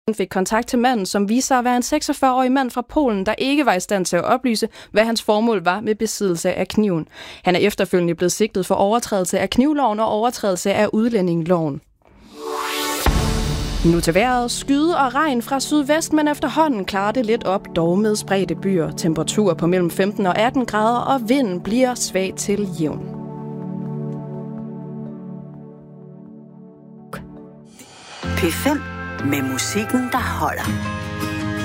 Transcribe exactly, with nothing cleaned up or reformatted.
fik kontakt til manden, som viste sig at være en seksogfyrre-årig mand fra Polen, der ikke var i stand til at oplyse, hvad hans formål var med besiddelse af kniven. Han er efterfølgende blevet sigtet for overtrædelse af knivloven og overtrædelse af udlændingeloven. Nu til vejret. Skyde og regn fra sydvest, men efterhånden klarer det lidt op, dog med spredte byer. Temperatur på mellem femten og atten grader, og vinden bliver svag til jævn. P fem med musikken, der holder.